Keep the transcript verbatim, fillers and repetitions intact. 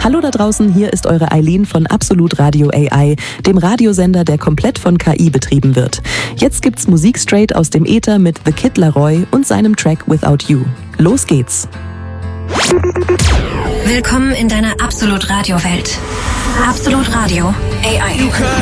Hallo da draußen, hier ist eure Eileen von Absolut Radio A I, dem Radiosender, der komplett von K I betrieben wird. Jetzt gibt's Musik straight aus dem Äther mit The Kid Laroi und seinem Track Without You. Los geht's! Willkommen in deiner Absolut Radio Welt. Absolut Radio A I.